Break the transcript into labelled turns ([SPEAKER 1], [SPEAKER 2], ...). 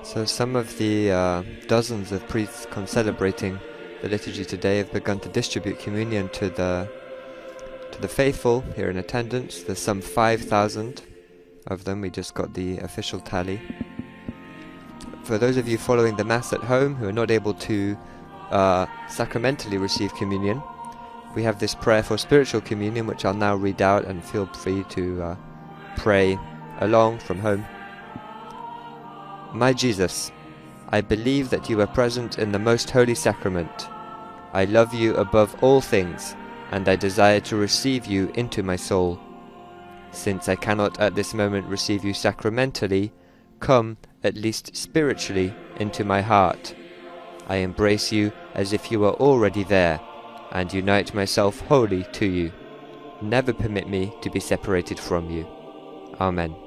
[SPEAKER 1] So some of the dozens of priests celebrating the liturgy today have begun to distribute communion to the faithful here in attendance. There's some 5,000 of them. We just got the official tally. For those of you following the Mass at home who are not able to sacramentally receive communion, we have this prayer for spiritual communion, which I'll now read out, and feel free to pray along from home. My Jesus, I believe that you are present in the most holy sacrament. I love you above all things, and I desire to receive you into my soul. Since I cannot at this moment receive you sacramentally, come, at least spiritually, into my heart. I embrace you as if you were already there, and unite myself wholly to you. Never permit me to be separated from you. Amen.